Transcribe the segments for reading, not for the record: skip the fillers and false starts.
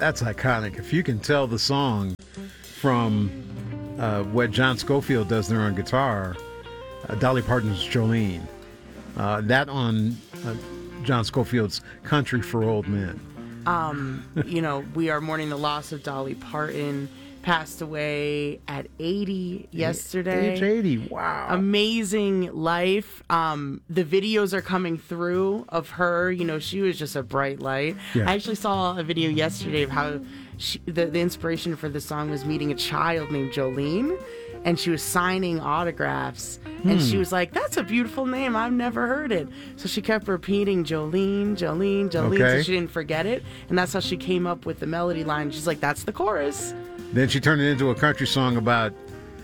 That's iconic. If you can tell the song from what John Scofield does there on guitar, Dolly Parton's Jolene. That on John Scofield's Country for Old Men. We are mourning the loss of Dolly Parton. Passed away at 80 yesterday. Age 80, wow. Amazing life. The videos are coming through of her. She was just a bright light. Yeah. I actually saw a video yesterday of how the inspiration for the song was meeting a child named Jolene, and she was signing autographs. And she was like, that's a beautiful name. I've never heard it. So she kept repeating Jolene, Jolene, Jolene, so she didn't forget it. And that's how she came up with the melody line. She's like, that's the chorus. Then she turned it into a country song about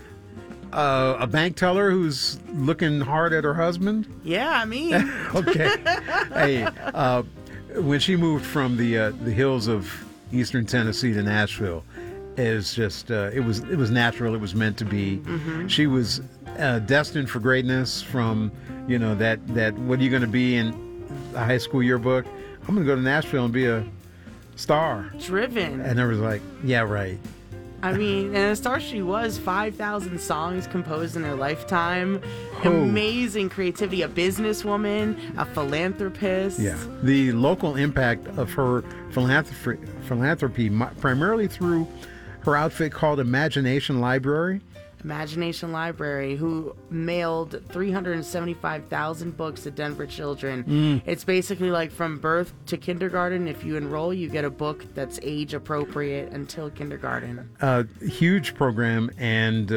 a bank teller who's looking hard at her husband. Yeah, I mean. Okay. Hey, when she moved from the hills of eastern Tennessee to Nashville, is just it was natural. It was meant to be. Mm-hmm. She was destined for greatness. From that what are you going to be in a high school yearbook? I'm going to go to Nashville and be a star. Driven. And I was like, yeah, right. I mean, and a star she was. 5,000 songs composed in her lifetime. Oh. Amazing creativity. A businesswoman, a philanthropist. Yeah. The local impact of her philanthropy primarily through her outfit called Imagination Library. Imagination Library, who mailed 375,000 books to Denver children. It's basically like from birth to kindergarten. If you enroll, you get a book that's age appropriate until kindergarten. Huge program, and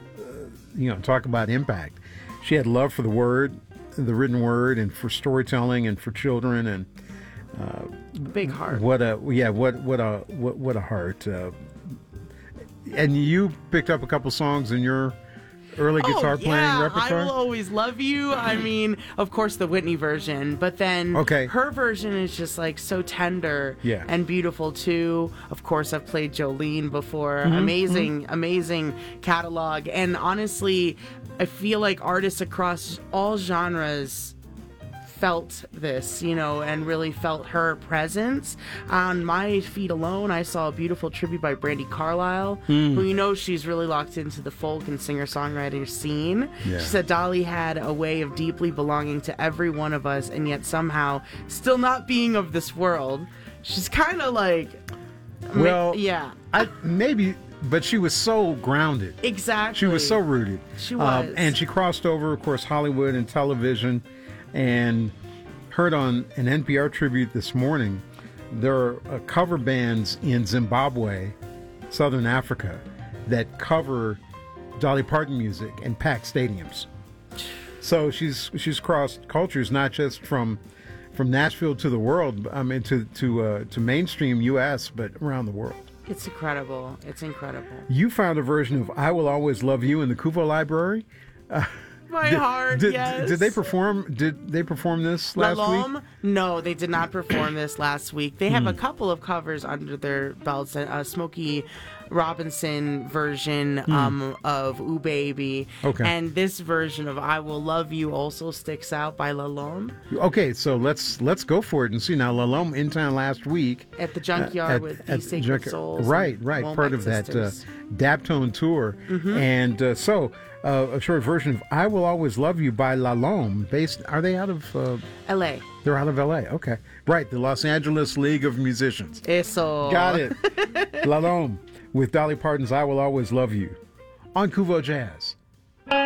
talk about impact. She had love for the word, the written word, and for storytelling, and for children, and big heart. What a heart. And you picked up a couple songs in your early guitar playing repertoire? I Will Always Love You. I mean, of course, the Whitney version, but then her version is just like so tender and beautiful too. Of course, I've played Jolene before. Amazing catalog. And honestly, I feel like artists across all genres felt this, and really felt her presence. On My Feet Alone, I saw a beautiful tribute by Brandi Carlile, who she's really locked into the folk and singer-songwriter scene. Yeah. She said Dolly had a way of deeply belonging to every one of us, and yet somehow still not being of this world. She's kind of like... Well, maybe... But she was so grounded. Exactly. She was so rooted. She was. And she crossed over, of course, Hollywood and television. And heard on an NPR tribute this morning, there are cover bands in Zimbabwe, Southern Africa, that cover Dolly Parton music and pack stadiums. So she's crossed cultures, not just from Nashville to the world. I mean, to mainstream U.S., but around the world. It's incredible. It's incredible. You found a version of "I Will Always Love You" in the Kuvo Library. My heart, yes. Did they perform this last week? No, they did not perform this last week. They have a couple of covers under their belts. A Smokey Robinson version of Ooh Baby. Okay. And this version of I Will Love You also sticks out by Lalome. Okay, so let's go for it and see. Now, Lalome in town last week. At the Junkyard with the Sacred Souls. Right. Part of that Daptone tour. Mm-hmm. And so... a short version of "I Will Always Love You" by Lalome. Are they out of L.A.? They're out of L.A. Okay, right. The Los Angeles League of Musicians. Eso. Got it. Lalome with Dolly Parton's "I Will Always Love You" on Kuvo Jazz.